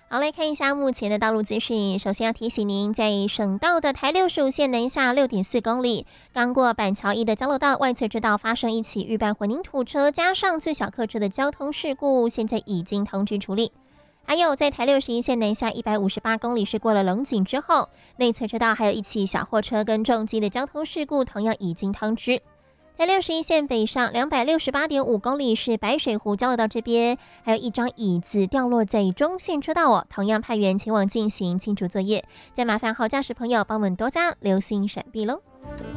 好，来看一下目前的道路资讯。首先要提醒您，在省道的台65线南下6.4公里，刚过板桥一的交流道外侧支道发生一起预拌混凝土车加上自小客车的交通事故，现在已经通知处理。还有在台61线南下158公里是过了龙井之后，内侧车道还有一起小货车跟重机的交通事故，同样已经通知。台61线北上268.5公里是白水湖交流道这边，还有一张椅子掉落在中线车道哦，同样派员前往进行清除作业。再麻烦好驾驶朋友帮我们多加留心闪避喽。